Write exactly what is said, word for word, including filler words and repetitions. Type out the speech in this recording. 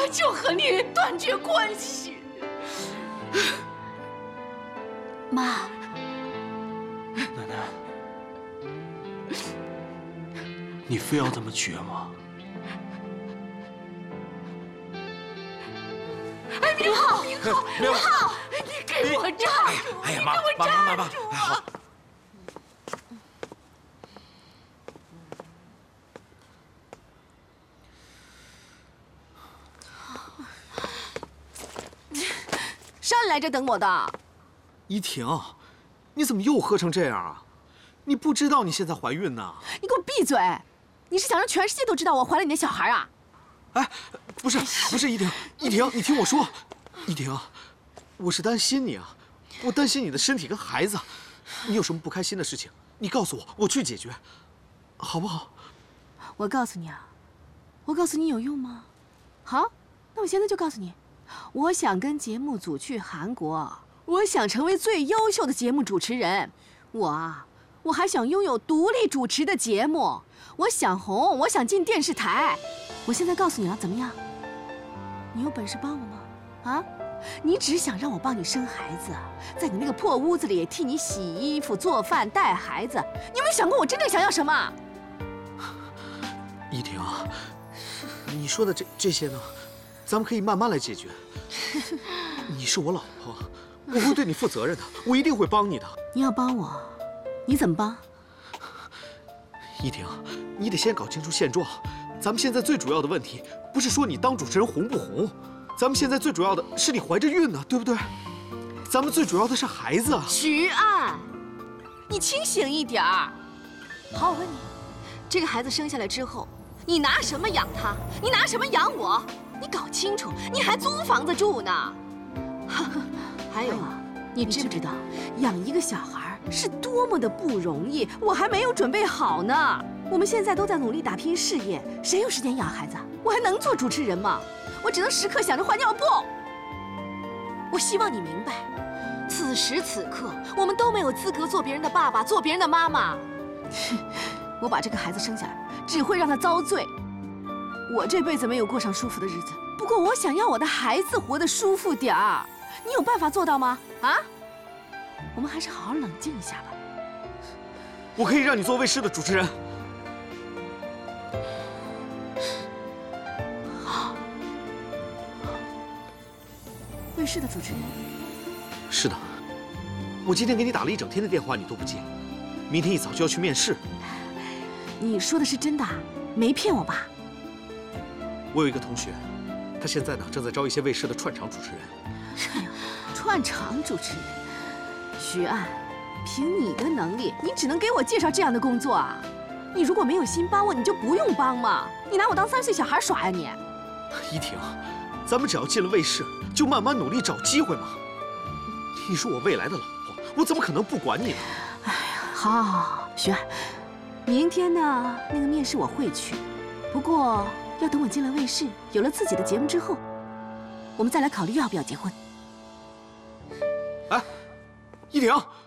我就和你断绝关系。 妈， 奶奶，你非要这么绝吗？ 哎，明浩，明浩， 明浩，你给我站住！ 哎呀， 你妈， 给我妈妈妈妈， 站住！ 哎好。 谁来这等我的？ 依婷，你怎么又喝成这样啊？你不知道你现在怀孕呢？ 你给我闭嘴！你是想让全世界都知道我怀了你的小孩啊？ 哎，不是，不是依婷，依婷，你听我说，依婷，我是担心你啊，我担心你的身体跟孩子。你有什么不开心的事情，你告诉我，我去解决，好不好？ 我告诉你啊，我告诉你有用吗？好，那我现在就告诉你。 我想跟节目组去韩国，我想成为最优秀的节目主持人。我啊，我还想拥有独立主持的节目。我想红，我想进电视台。我现在告诉你了，怎么样？你有本事帮我吗？啊？你只想让我帮你生孩子，在你那个破屋子里替你洗衣服、做饭、带孩子。你有没有想过我真正想要什么？ 依婷，你说的这这些呢？ 咱们可以慢慢来解决。你是我老婆，我会对你负责任的，我一定会帮你的。 你要帮我，你怎么帮？ 依婷，你得先搞清楚现状。咱们现在最主要的问题，不是说你当主持人红不红，咱们现在最主要的是你怀着孕呢，对不对？咱们最主要的是孩子。 徐岸，你清醒一点儿。好，我问你，这个孩子生下来之后，你拿什么养他？你拿什么养我？ 你搞清楚，你还租房子住呢。还有啊，你知不知道养一个小孩是多么的不容易？我还没有准备好呢。我们现在都在努力打拼事业，谁有时间养孩子？我还能做主持人吗？我只能时刻想着换尿布。我希望你明白，此时此刻我们都没有资格做别人的爸爸，做别人的妈妈。我把这个孩子生下来，只会让他遭罪。 我这辈子没有过上舒服的日子，不过我想要我的孩子活得舒服点儿。你有办法做到吗？啊？我们还是好好冷静一下吧。 我可以让你做卫视的主持人。 好，卫视的主持人。 是的，我今天给你打了一整天的电话，你都不接。明天一早就要去面试。 你说的是真的？没骗我吧？ 我有一个同学，他现在呢正在招一些卫视的串场主持人。 哎呀，串场主持人，徐岸，凭你的能力，你只能给我介绍这样的工作啊！你如果没有心帮我，你就不用帮嘛！你拿我当三岁小孩耍呀你！ 依婷，咱们只要进了卫视，就慢慢努力找机会嘛。你是我未来的老婆，我怎么可能不管你呢？ 哎呀，好，好，好，徐岸，明天呢那个面试我会去，不过。 要等我进了卫视，有了自己的节目之后，我们再来考虑要不要结婚。 哎，依婷。